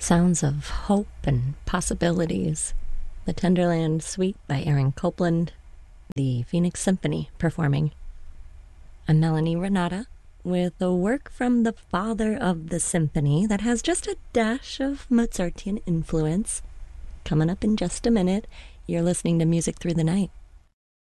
Sounds of hope and possibilities. The Tenderland Suite by Aaron Copland. The Phoenix Symphony performing. I'm Melanie Renata with a work from the father of the symphony that has just a dash of Mozartian influence. Coming up in just a minute, you're listening to Music Through the Night.